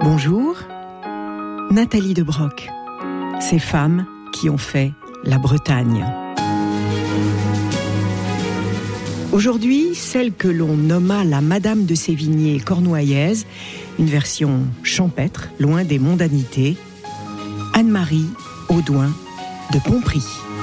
Bonjour, Nathalie de Broc. Ces femmes qui ont fait la Bretagne. Aujourd'hui, celle que l'on nomma la Madame de Sévigné cornouaillaise, une version champêtre, loin des mondanités, Anne-Marie Audouin de Pontpry.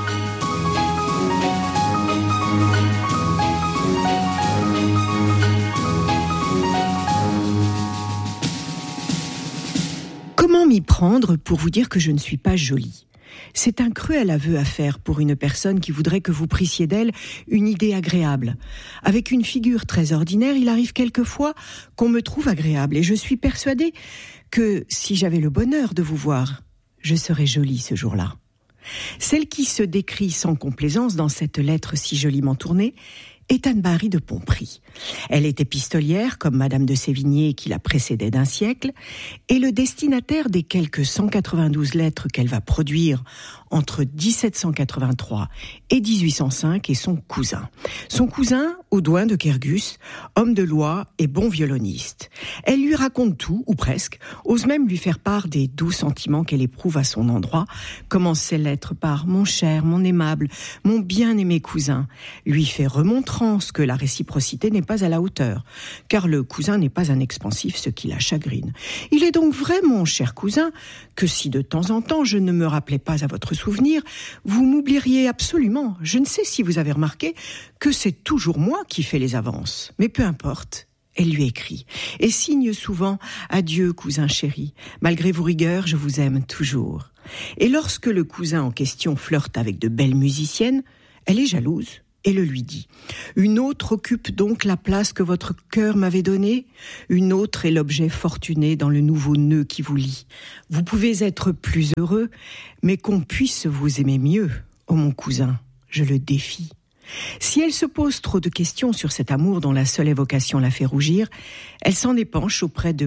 Comment m'y prendre pour vous dire que je ne suis pas jolie ? C'est un cruel aveu à faire pour une personne qui voudrait que vous prissiez d'elle une idée agréable. Avec une figure très ordinaire, il arrive quelquefois qu'on me trouve agréable et je suis persuadée que si j'avais le bonheur de vous voir, je serais jolie ce jour-là. Celle qui se décrit sans complaisance dans cette lettre si joliment tournée est Anne-Marie de Pontpry. Elle est épistolière, comme Madame de Sévigné qui la précédait d'un siècle, et le destinataire des quelques 192 lettres qu'elle va produire entre 1783 et 1805 est son cousin. Son cousin, Audouin de Kergus, homme de loi et bon violoniste. Elle lui raconte tout, ou presque, ose même lui faire part des doux sentiments qu'elle éprouve à son endroit, commence ses lettres par « Mon cher, mon aimable, mon bien-aimé cousin », lui fait remontrance que la réciprocité n'est pas à la hauteur, car le cousin n'est pas un expansif, ce qui la chagrine. Il est donc vrai, mon cher cousin, que si de temps en temps je ne me rappelais pas à votre souvenir, vous m'oublieriez absolument. Je ne sais si vous avez remarqué que c'est toujours moi qui fais les avances, mais peu importe. Elle lui écrit et signe souvent « Adieu, cousin chéri, malgré vos rigueurs, je vous aime toujours ». Et lorsque le cousin en question flirte avec de belles musiciennes, elle est jalouse et le lui dit. Une autre occupe donc la place que votre cœur m'avait donnée. Une autre est l'objet fortuné dans le nouveau nœud qui vous lie. Vous pouvez être plus heureux, mais qu'on puisse vous aimer mieux, ô mon cousin, je le défie. Si elle se pose trop de questions sur cet amour dont la seule évocation la fait rougir, elle s'en épanche auprès de